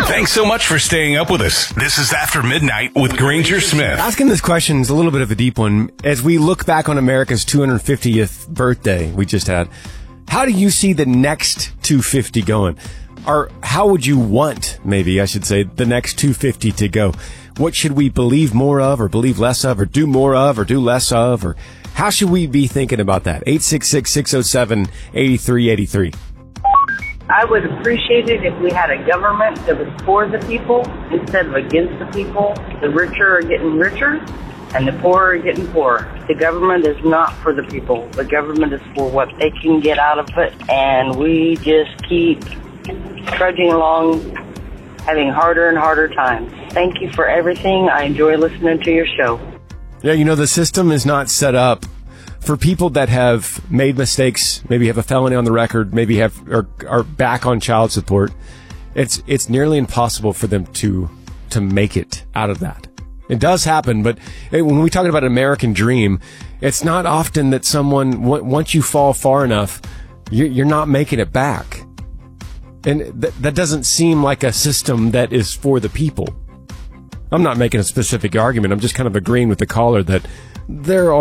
Thanks so much for staying up with us. This is After Midnight with Granger Smith. Asking this question is a little bit of a deep one. As we look back on America's 250th birthday we just had, how do you see the next 250 going? Or how would you want, maybe I should say, the next 250 to go? What should we believe more of or believe less of or do more of or do less of? Or how should we be thinking about that? 866-607-8383. I would appreciate it if we had a government that was for the people instead of against the people. The richer are getting richer and the poor are getting poorer. The government is not for the people. The government is for what they can get out of it, and we just keep trudging along, having harder and harder times. Thank you for everything. I enjoy listening to your show. Yeah, you know, the system is not set up for people that have made mistakes, maybe have a felony on the record, maybe are back on child support. It's nearly impossible for them to make it out of that. It does happen, but when we talk about an American dream, it's not often that someone, once you fall far enough, you're not making it back. And that doesn't seem like a system that is for the people. I'm not making a specific argument. I'm just kind of agreeing with the caller that there are